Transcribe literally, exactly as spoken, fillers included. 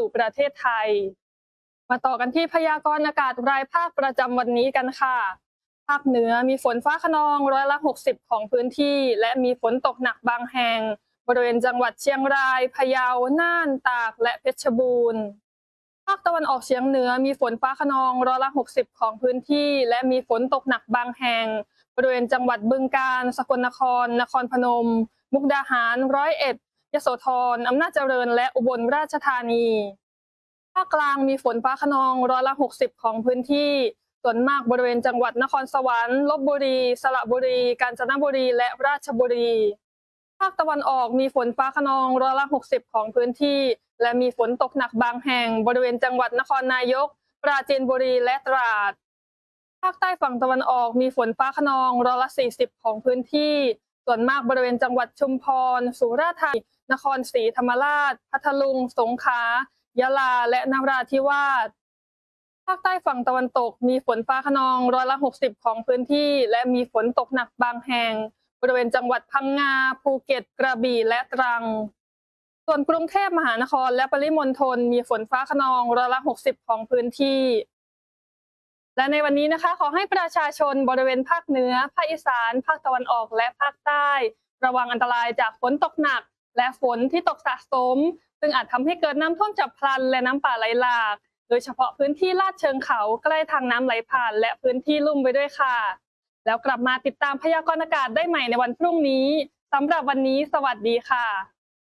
ประเทศไทยมาต่อกันที่พยากรณ์อากาศรายภาคประจำวันนี้กันค่ะภาคเหนือมีฝนฟ้าคะนองร้อยละหกสิบของพื้นที่และมีฝนตกหนักบางแห่งบริเวณจังหวัดเชียงรายพะเยาน่านตากและเพชรบูรณ์ภาคตะวันออกเฉียงเหนือมีฝนฟ้าคะนองร้อยละหกสิบของพื้นที่และมีฝนตกหนักบางแห่งบริเวณจังหวัดบึงกาฬสกลนครนครพนมมุกดาหารร้อยเอ็ดยโสธรอำนาจเจริญและอุบลราชธานีภาคกลางมีฝนฟ้าคะนองร้อยละหกสิบของพื้นที่ส่วนมากบริเวณจังหวัดนครสวรรค์ลพบุรีสระบุรีกาญจนบุรีและราชบุรีภาคตะวันออกมีฝนฟ้าคะนองร้อยละหกสิบของพื้นที่และมีฝนตกหนักบางแห่งบริเวณจังหวัดนครนายกปราจีนบุรีและตราดภาคใต้ฝั่งตะวันออกมีฝนฟ้าคะนองร้อยละสี่สิบของพื้นที่ส่วนมากบริเวณจังหวัดชุมพรสุราษฎร์ธานีนครศรีธรรมราชพัทลุงสงขลายะลาและนราธิวาสภาคใต้ฝั่งตะวันตกมีฝนฟ้าคะนองร้อยละหกสิบของพื้นที่และมีฝนตกหนักบางแห่งบริเวณจังหวัดพังงาภูเก็ตกระบี่และตรังส่วนกรุงเทพมหานครและปริมณฑลมีฝนฟ้าคะนองร้อยละหกสิบของพื้นที่และในวันนี้นะคะขอให้ประชาชนบริเวณภาคเหนือภาคอีสานภาคตะวันออกและภาคใต้ระวังอันตรายจากฝนตกหนักและฝนที่ตกสะสมซึ่งอาจทำให้เกิดน้ำท่วมฉับพลันและน้ำป่าไหลหลากโดยเฉพาะพื้นที่ลาดเชิงเขาใกล้ทางน้ำไหลผ่านและพื้นที่ลุ่มไปด้วยค่ะแล้วกลับมาติดตามพยากรณ์อากาศได้ใหม่ในวันพรุ่งนี้สำหรับวันนี้สวัสดีค่ะ